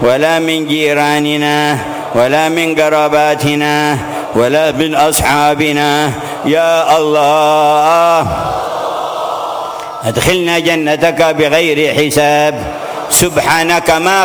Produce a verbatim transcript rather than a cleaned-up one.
ولا من جيراننا ولا من قراباتنا ولا من أصحابنا يا الله. أدخلنا جنتك بغير حساب. سبحانك ما